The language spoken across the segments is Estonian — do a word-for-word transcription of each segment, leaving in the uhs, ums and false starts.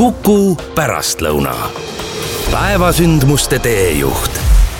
Kuku pärastlõuna. Päevasündmuste teejuht.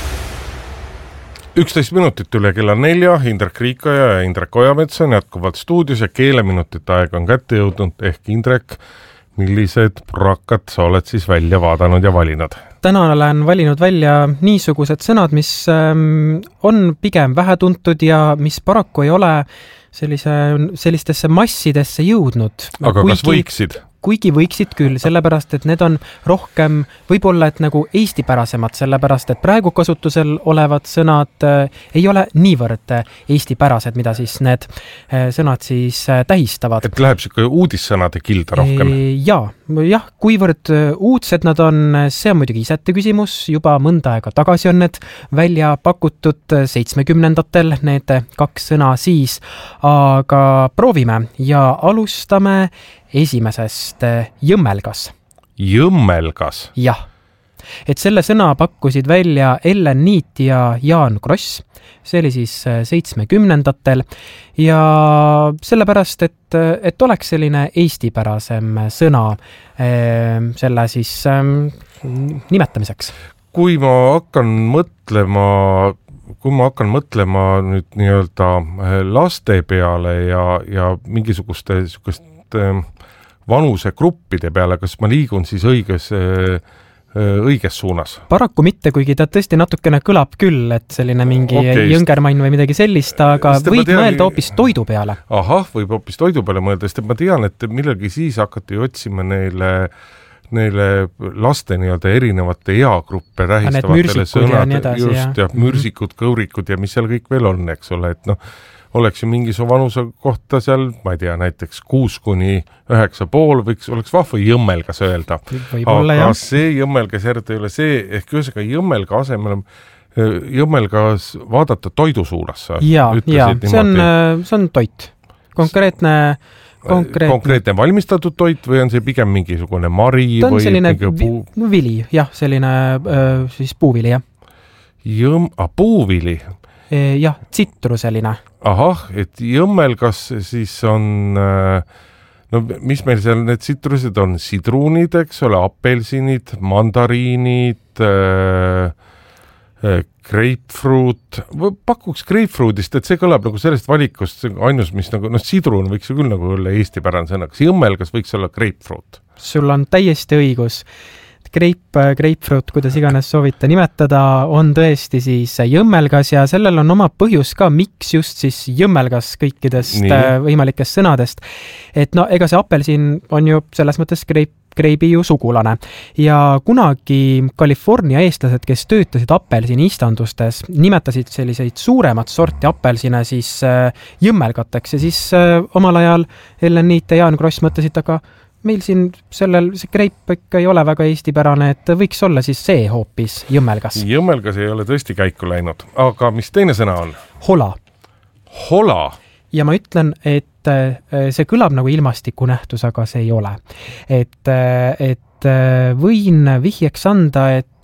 üksteist minutit üle kella nelja, Indrek Riikoja ja Indrek Ojamets on jätkuvalt stuudios ja keeleminutite aeg on kätte jõudnud. Ehk Indrek, millised prakad sa oled siis välja vaadanud ja valinud? Täna olen valinud välja niisugused sõnad, mis on pigem vähetuntud ja mis paraku ei ole sellise, sellistesse massidesse jõudnud. Aga kuigi, kas võiksid? Kuigi võiksid küll, sellepärast, et need on rohkem võib-olla et nagu eestipärasemad, sellepärast, et praegu kasutusel olevad sõnad ei ole niivõrd eestipärased, mida siis need sõnad siis tähistavad. Et läheb siuke uudissõnade kilda rohkem? Jaa, jah, kuivõrd uudsed nad on, see on muidugi isete küsimus, juba mõnda aega tagasi on need välja pakutud seitsmekümnendatel, need kaks sõna siis, aga proovime ja alustame esimesest jõmmelgas. Jõmmelgas? Jah. Et selle sõna pakkusid välja Ellen Niit ja Jaan Kross. See oli siis seitsmekümnendatel ja sellepärast, et, et oleks selline eestipärasem sõna selle siis nimetamiseks. Kui ma hakkan mõtlema, kui ma hakkan mõtlema nüüd nii-öelda laste peale ja, ja mingisuguste sukust vanusegruppide peale, kas ma liigun siis õiges, õiges suunas? Paraku mitte, kuigi ta tõesti natukene kõlab küll, et selline mingi okay. Jõngermann või midagi sellist, aga sest võid tean, mõelda hoopis toidu peale. Ahah, võib hoopis toidu peale mõelda, sest ma tean, et millegi siis hakati otsima neile neile laste nii-öelda erinevate eagruppe tähistavatele sõnad, just ja, ja mürsikud, kõurikud ja mis seal kõik veel on, eks ole, et noh, oleks ju mingi su vanuse kohta seal, ma ei tea, näiteks kuus kuni üheksa pool võiks, oleks vahva jõmmelgas öelda. Võibolla, aga jah. see jõmmelgas järgi ei ole see, ehk ühesega jõmmelga asemel jõmmelgas vaadata toidu suunas. Jaa, jaa, see on, see on toit. Konkreetne Konkreetne. konkreetne valmistatud toit või on see pigem mingisugune mari? Ta on või selline puu... vili, jah, selline öö, siis puuvili, jah. Jõm... A, puuvili? E, jah, tsitruseline. Ahah, et jõmmelgas siis on, no mis meil seal need tsitrused on? Sidrunid, eks ole, apelsinid, mandariinid, grapefruit, pakuks grapefruitist, et see kõlab nagu sellest valikust ainus, mis nagu, noh, sidrun võiks ju küll nagu olla eestipärane sõna, kas jõmmelgas võiks olla grapefruit? Sul on täiesti õigus. Grape, grapefruit, kuidas iganes soovite nimetada, on tõesti siis jõmmelgas ja sellel on oma põhjus ka, miks just siis jõmmelgas kõikidest Nii. võimalikest sõnadest. Et no ega see apelsin on ju selles mõttes grape Greibi ju sugulane ja kunagi California eestlased, kes töötasid apelsini istandustes, nimetasid selliseid suuremat sorti apelsine siis jõmmelgateks ja siis omal ajal Ellen Niit ja Jaan Kross mõtlesid, aga meil siin sellel, see greip ikka ei ole väga eestipärane, et võiks olla siis see hoopis jõmmelgas. Jõmmelgas ei ole tõesti käiku läinud, aga mis teine sõna on? Hola. Hola? Ja ma ütlen, et see kõlab nagu ilmastikunähtus, aga see ei ole. Et, et võin vihjeks anda, et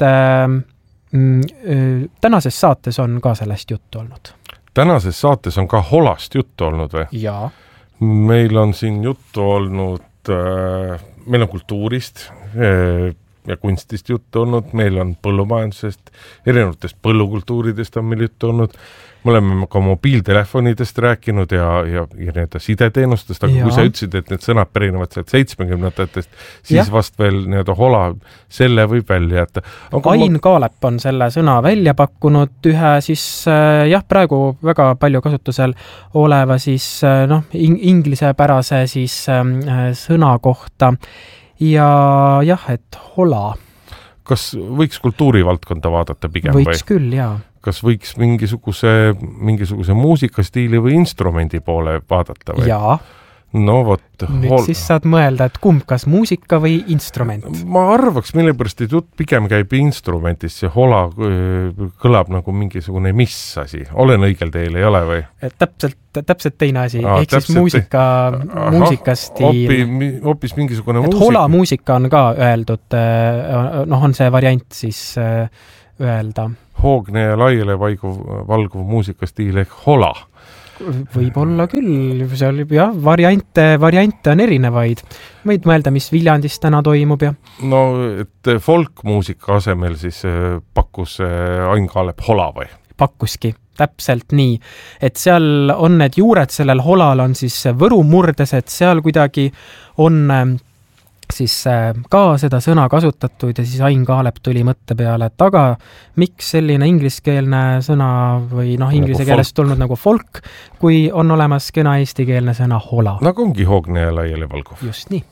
mm, tänases saates on ka sellest juttu olnud. Tänases saates on ka holast juttu olnud või? Jaa. Meil on siin juttu olnud, meil on kultuurist ja kunstist juttu olnud, meil on põllumajandusest, erinevatest põllukultuuridest on meil juttu olnud. Me oleme ka mobiiltelefonidest rääkinud ja, ja, ja nii-öelda sideteenustest, aga ja. Kui sa ütlesid, et need sõnad pärinevad sealt seitsmekümnendatest, siis ja. Vast veel nii-öelda hola, selle võib välja jätta. Ain ma... Kaalep on selle sõna välja pakkunud ühe siis jah, praegu väga palju kasutusel oleva siis noh, inglisepärase siis sõna kohta ja jah, et hola. Kas võiks kultuurivaldkonda vaadata pigem? Võiks või? Küll, jaa. Kas võiks mingisuguse, mingisuguse muusikastiili või instrumendi poole vaadata või? Jaa. No vot. Nüüd hol... siis saad mõelda, et kumb, kas muusika või instrument? Ma arvaks, mille pärast et jutt pigem käib instrumentist, see hola kõlab nagu mingisugune mis asi. Olen õigel teel, ei ole või? Täpselt, täpselt teine asi, Aa, ehk siis muusika, te... muusikastiil. Hoopis mingisugune et muusika. Hola muusika on ka öeldud, noh on see variant siis öelda. Hoogne ja laiale vaiguv, valguv muusikastiil ehk hola. Võib-olla küll, seal jah, variante, variante on erinevaid. Võid mõelda, mis Viljandis täna toimub ja... No, et folkmuusika asemel siis pakkus Ain Kaalep hola või? Pakkuski, täpselt nii. Et seal on need juured, sellel holal on siis Võru murdes, et seal kuidagi on siis ka seda sõna kasutatud ja siis Ain Kaalep tuli mõtte peale, et aga miks selline ingliskeelne sõna või noh, inglise nagu keelest tulnud nagu folk, kui on olemas kena eestikeelne sõna hola. Nagu ongi hoogne ja laiali valguv. Just nii.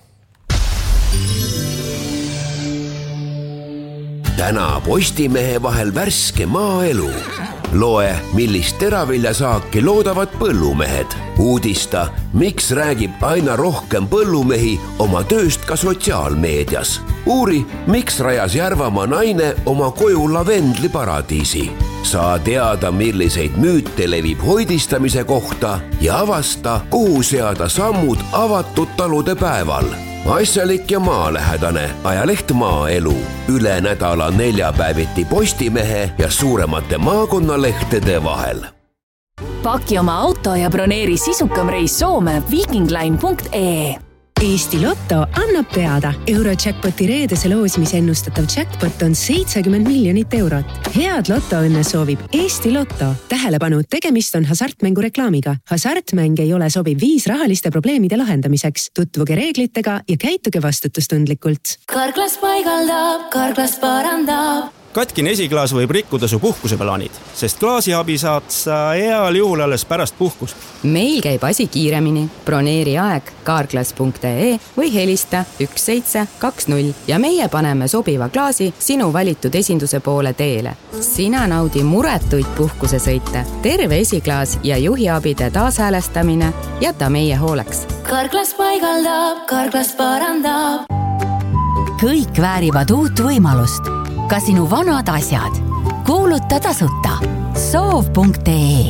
Täna Postimehe vahel värske maaelu. Loe, millist teraviljasaaki loodavad põllumehed. Uudista, miks räägib aina rohkem põllumehi oma tööst ka sotsiaalmeedias. Uuri, miks rajas Järvamaa naine oma koju lavendliparadiisi. Saa teada, milliseid müüte levib hoidistamise kohta ja avasta, kuhu seada sammud avatud talude päeval. Asjalik ja maalähedane ajaleht Maaelu. Üle nädala neljapäeviti Postimehe ja suuremate maakonnalehtede vahel. Paki oma auto ja broneeri sisukam reis Soome vikingline punkt ee. Eesti Lotto annab teada. Eurojackpoti reedese loosimise ennustatav jackpot on seitsekümmend miljonit eurot. Head Lottoõnne soovib Eesti Lotto. Tähelepanu, tegemist on hasartmängu reklaamiga. Hasartmäng ei ole sobiv viis rahaliste probleemide lahendamiseks. Tutvuge reeglitega ja käituge vastutustundlikult. Karklas paigaldab, Karklas parandab. Katkine esiklaas võib rikkuda su puhkuseplaanid, sest klaasiabi saad sa heal juhul alles pärast puhkust. Meil käib asi kiiremini. Broneeri aeg karklas punkt ee või helista üks seitse kaks null ja meie paneme sobiva klaasi sinu valitud esinduse poole teele. Sina naudi muretuid puhkusesõite. Terve esiklaas ja juhiabide taashäälestamine jäta meie hooleks. Karklas paigaldab, Karklas parandab. Kõik väärivad uut võimalust. Ka sinu vanad asjad. Kuuluta tasuta. soov punkt ee.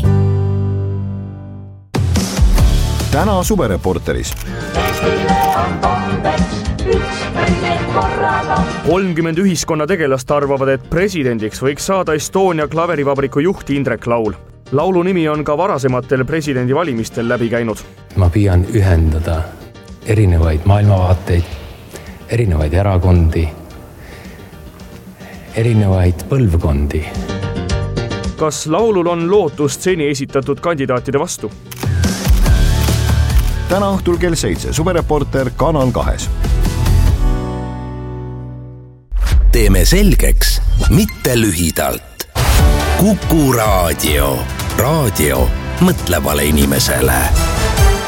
Täna suvereporteris. kolmkümmend ühiskonna tegelast arvavad, et presidendiks võiks saada Estonia klaverivabriku juht Indrek Laul. Laulu nimi on ka varasematel presidendivalimistel läbi käinud. Ma püüan ühendada erinevaid maailmavaateid, erinevaid erakondi, erinevaid põlvkondi. Kas laulul on lootust seni esitatud kandidaatide vastu? Täna õhtul kell seitse suvereporter Kanal kahes. Teeme selgeks, mitte lühidalt. Kuku raadio. Raadio mõtlevale inimesele.